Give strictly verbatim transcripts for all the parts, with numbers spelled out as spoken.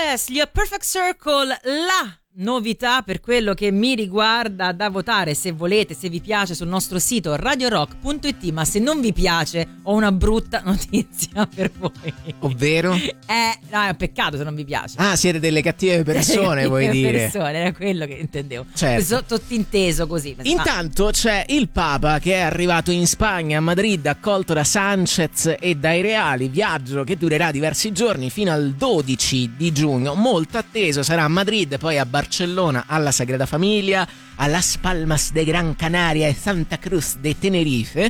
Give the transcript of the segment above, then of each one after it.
Yes, gli A Perfect Circle, la novità per quello che mi riguarda, da votare se volete, se vi piace, sul nostro sito radio rock punto it. Ma se non vi piace, ho una brutta notizia per voi. Ovvero? Eh, no, è un peccato se non vi piace. Ah, siete delle cattive persone, delle vuoi dire? persone, era quello che intendevo. Certo. Sottinteso così. Intanto c'è il Papa che è arrivato in Spagna, a Madrid, accolto da Sanchez e dai Reali, viaggio che durerà diversi giorni fino al dodici di giugno, molto atteso. Sarà a Madrid, poi a Barcellona, alla Sagrada Familia, a Las Palmas de Gran Canaria e Santa Cruz de Tenerife.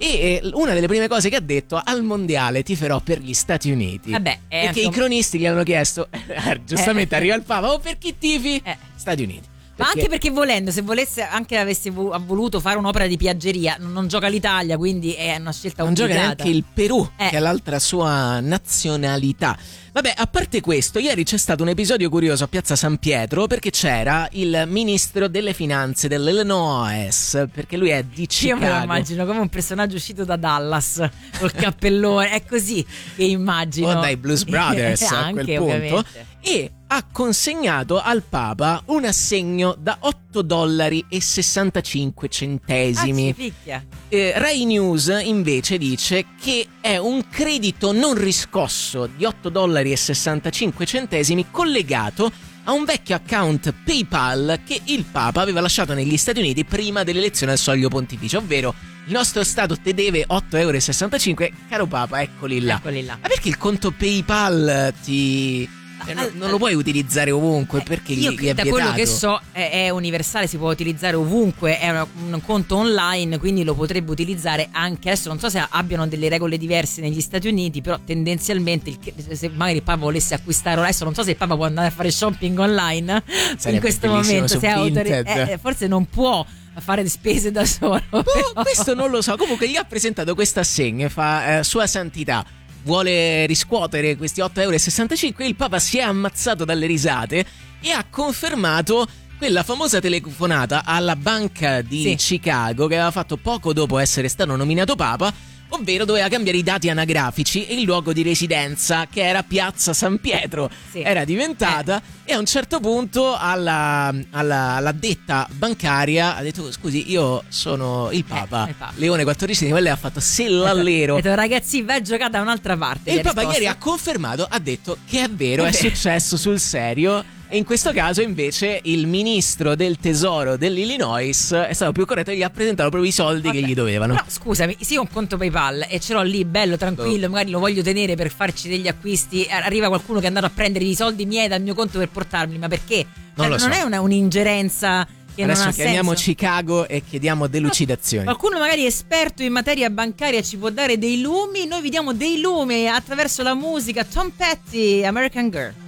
E una delle prime cose che ha detto: al mondiale tiferò per gli Stati Uniti. Vabbè, eh, perché insomma... i cronisti gli hanno chiesto, eh, giustamente eh, arriva il Papa, oh, per chi tifi? Eh. Stati Uniti. Ma perché... anche perché volendo, se volesse, anche avesse voluto fare un'opera di piaggeria, non, non gioca l'Italia, quindi è una scelta non obbligata. Non gioca neanche il Perù, eh. che è l'altra sua nazionalità. Vabbè, a parte questo, ieri c'è stato un episodio curioso a Piazza San Pietro, perché c'era il ministro delle finanze dell'Illinois, perché lui è di Chicago. Io me lo immagino come un personaggio uscito da Dallas col cappellone, è così che immagino. O dai Blues Brothers a anche, quel punto. Ovviamente. E ha consegnato al Papa un assegno da otto dollari e sessantacinque centesimi. Ah, picchia. Eh, Rai News invece dice che è un credito non riscosso di otto dollari e sessantacinque centesimi collegato a un vecchio account PayPal che il Papa aveva lasciato negli Stati Uniti prima dell'elezione al soglio pontificio, ovvero il nostro Stato te deve otto virgola sessantacinque euro, caro Papa, eccoli là. Eccoli là. Ma perché il conto PayPal ti... Eh, non, non lo puoi utilizzare ovunque, perché io, gli, gli è da vietato. quello che so è, è universale, si può utilizzare ovunque, è una, un conto online, quindi lo potrebbe utilizzare anche adesso. Non so se abbiano delle regole diverse negli Stati Uniti, però tendenzialmente il, se magari il Papa volesse acquistare adesso, non so se il Papa può andare a fare shopping online sarebbe in questo momento, se autori- eh, eh, forse non può fare spese da solo. Boh, questo non lo so. Comunque gli ha presentato questo assegno e fa eh, Sua Santità vuole riscuotere questi otto virgola sessantacinque euro. Il Papa si è ammazzato dalle risate e ha confermato quella famosa telefonata alla banca di sì. Chicago che aveva fatto poco dopo essere stato nominato Papa, ovvero doveva cambiare i dati anagrafici e il luogo di residenza, che era Piazza San Pietro, sì. era diventata eh. e a un certo punto alla, alla, alla detta bancaria ha detto: scusi, io sono il Papa, eh, il Papa. Leone quattordicesimo, e lei ha fatto sellallero. Ha detto: ragazzi, vai a giocare da un'altra parte. E il Papa risposto. ieri ha confermato, ha detto che è vero, è, è vero. successo sul serio. E in questo caso invece il ministro del tesoro dell'Illinois è stato più corretto e gli ha presentato proprio i soldi Vabbè, che gli dovevano. Però scusami, se io ho un conto PayPal e ce l'ho lì bello tranquillo, oh. magari lo voglio tenere per farci degli acquisti, arriva qualcuno che è andato a prendere i soldi miei dal mio conto per portarmeli, ma perché? Non, cioè, lo non so. è una, un'ingerenza che Adesso non ha chiamiamo senso. Chicago e chiediamo delucidazioni. Qualcuno magari esperto in materia bancaria ci può dare dei lumi, noi vi diamo dei lumi attraverso la musica. Tom Petty, American Girl.